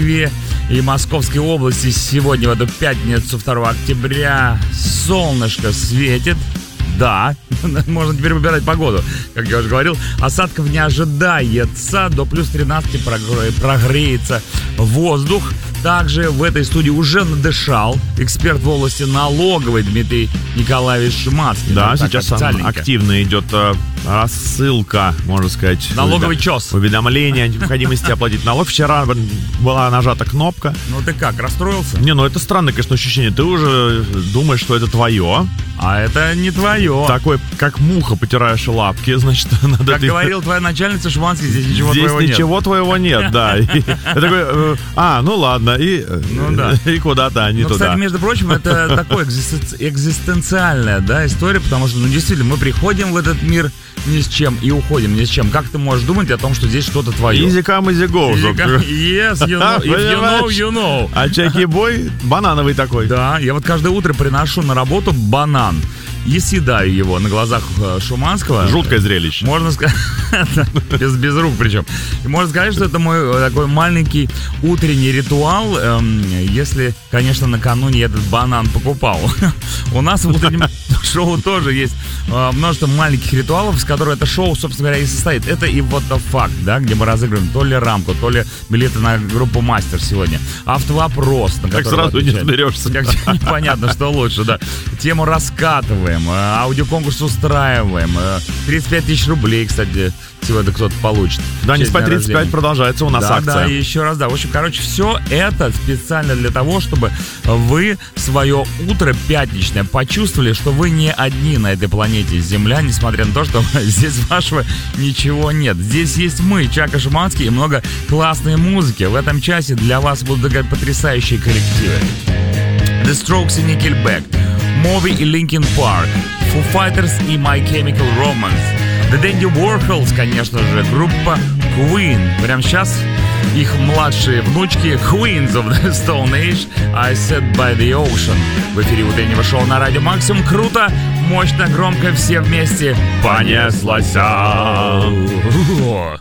Москве и Московской области сегодня, в эту пятницу, 2 октября, солнышко светит. Да, можно теперь выбирать погоду, как я уже говорил. Осадков не ожидается, до плюс 13 прогреется воздух. Также в этой студии уже надышал эксперт в области налоговой Дмитрий Николаевич Шуманский. Да, сейчас активно идет рассылка, можно сказать. Налоговый чёс. Уведомление о необходимости оплатить налог. Вчера была нажата кнопка. Ну ты как, расстроился? Не, ну это странное, конечно, ощущение. Ты уже думаешь, что это твое. А это не твое. Такой, как муха, потираешь лапки, значит, надо... Как говорил твоя начальница Шуманский, здесь ничего твоего нет. Здесь ничего твоего нет, да. Я такой, ну ладно, и куда-то они туда. Кстати, между прочим, это такая экзистенциальная, да, история, потому что, действительно, мы приходим в этот мир ни с чем и уходим ни с чем. Как ты можешь думать о том, что здесь что-то твое? Easy come, easy go. Yes, you know, if you know. А чаки-бой банановый такой. Да, я вот каждое утро приношу на работу банан и съедаю его на глазах Шуманского. Жуткое зрелище. Можно сказать, без рук причем. И можно сказать, что это мой такой маленький утренний ритуал, если, конечно, накануне я этот банан покупал. У нас в утреннем шоу тоже есть множество маленьких ритуалов, с которых это шоу, собственно говоря, и состоит. Это и вот факт, да, где мы разыгрываем то ли рамку, то ли билеты на группу «Мастер» сегодня. Автовопрос, на который... Как сразу не разберешься. Как непонятно, что лучше, да. Тему раскатываем, аудиоконкурс устраиваем. 35 тысяч рублей, кстати, сегодня кто-то получит. Да, не спать 35 продолжается у нас акция. Да, еще раз, да. В общем, все это специально для того, чтобы вы свое утро пятничное почувствовали, что вы не одни на этой планете Земля, несмотря на то, что здесь вашего ничего нет. Здесь есть мы, Чака Шуманский, и много классной музыки. В этом часе для вас будут играть потрясающие коллективы. The Strokes и Nickelback, Moby и Linkin Park, Foo Fighters и My Chemical Romance, The Dandy Warhols, конечно же, группа Queen. Прямо сейчас их младшие внучки Queens of the Stone Age, I Sat by the Ocean. В эфире утреннего шоу на Радио Максимум. Круто, мощно, громко, все вместе понеслась.